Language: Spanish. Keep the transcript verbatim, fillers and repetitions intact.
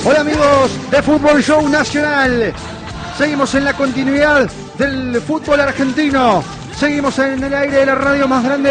Hola amigos de Fútbol Show Nacional. Seguimos en la continuidad del fútbol argentino. Seguimos en el aire de la radio más grande